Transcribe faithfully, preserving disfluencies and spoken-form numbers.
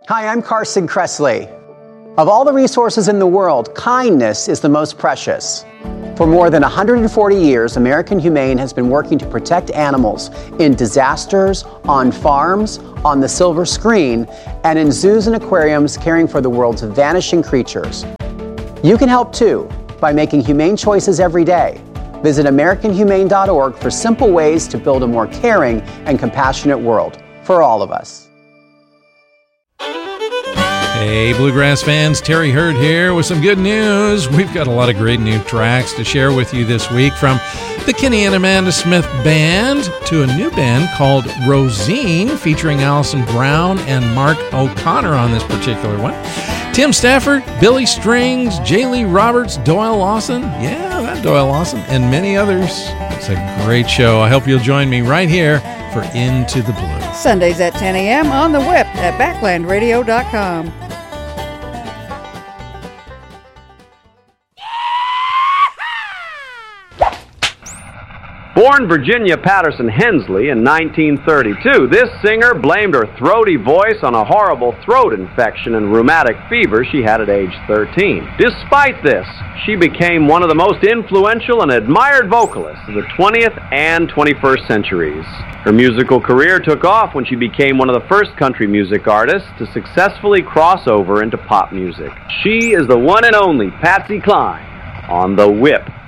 Hi, I'm Carson Kressley. Of all the resources in the world, kindness is the most precious. For more than one hundred forty years, American Humane has been working to protect animals in disasters, on farms, on the silver screen, and in zoos and aquariums caring for the world's vanishing creatures. You can help too by making humane choices every day. Visit American Humane dot org for simple ways to build a more caring and compassionate world for all of us. Hey, Bluegrass fans, Terry Hurd here with some good news. We've got a lot of great new tracks to share with you this week, from the Kenny and Amanda Smith Band to a new band called Rosine, featuring Allison Brown and Mark O'Connor on this particular one. Tim Stafford, Billy Strings, J. Lee Roberts, Doyle Lawson, yeah, that Doyle Lawson, and many others. It's a great show. I hope you'll join me right here for Into the Blue. Sundays at ten a.m. on the whip at backland radio dot com. Born Virginia Patterson Hensley in nineteen thirty-two, this singer blamed her throaty voice on a horrible throat infection and rheumatic fever she had at age thirteen. Despite this, she became one of the most influential and admired vocalists of the twentieth and twenty-first centuries. Her musical career took off when she became one of the first country music artists to successfully cross over into pop music. She is the one and only Patsy Cline on The Whip.